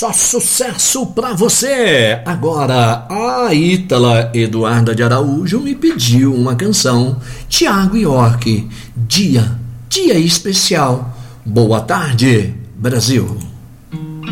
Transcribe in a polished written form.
Só sucesso pra você! Agora, a Ítala Eduarda de Araújo me pediu uma canção. Tiago York, Dia Especial. Boa tarde, Brasil.